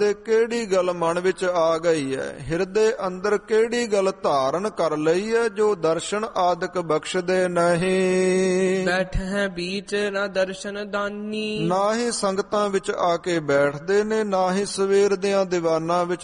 ਤੇ ਕਿਹੜੀ ਗੱਲ ਮਨ ਵਿੱਚ ਆ ਗਈ ਹੈ, ਹਿਰਦੇ ਅੰਦਰ ਕਿਹੜੀ ਗੱਲ ਧਾਰਨ ਕਰ ਲਈ ਹੈ, ਜੋ ਦਰਸ਼ਨ ਆਦਿਕ ਬਖਸ਼ਦੇ ਨਹੀਂ। ਬੈਠੈ ਬੀਚ ਨਾ ਦਰਸ਼ਨ ਦਾਨੀ, ਨਾ ਹੀ ਸੰਗਤਾਂ ਵਿੱਚ ਆ ਕੇ ਬੈਠਦੇ ਨੇ, ਨਾ ਹੀ ਸਵੇਰ ਦਿਆਂ ਦੀਵਾਨਾਂ ਵਿੱਚ